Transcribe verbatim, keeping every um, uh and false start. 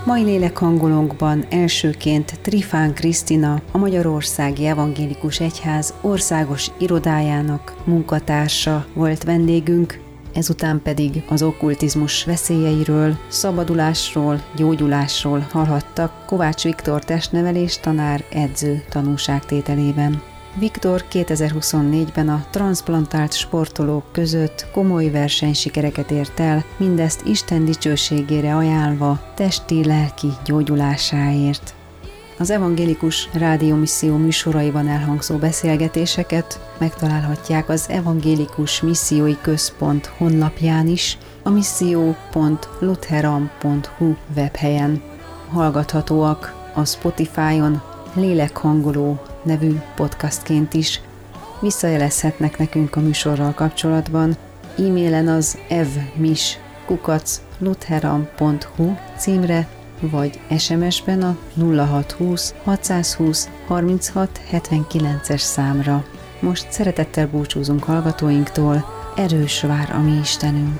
Mai lélekhangolónkban elsőként Trifán Krisztina, a Magyarországi Evangélikus Egyház országos irodájának munkatársa volt vendégünk, ezután pedig az okkultizmus veszélyeiről, szabadulásról, gyógyulásról hallhattak Kovács Viktor testnevelés tanár edző tanúságtételében. Viktor kétezer-huszonnégyben a transzplantált sportolók között komoly versenysikereket ért el, mindezt Isten dicsőségére ajánlva testi-lelki gyógyulásáért. Az Evangélikus Rádiómisszió műsoraiban elhangzó beszélgetéseket megtalálhatják az Evangélikus Missziói Központ honlapján is, a misszió pont lutheran pont hu webhelyen. Hallgathatóak a Spotify-on Lélekhangoló nevű podcastként is. Visszajelezhetnek nekünk a műsorral kapcsolatban. E-mailen az evmis kukac lutheran pont hu címre, vagy es em es-ben a nulla hatszázhúsz hatszázhúsz harminchat hetvenkilences számra. Most szeretettel búcsúzunk hallgatóinktól, erős vár a mi Istenünk!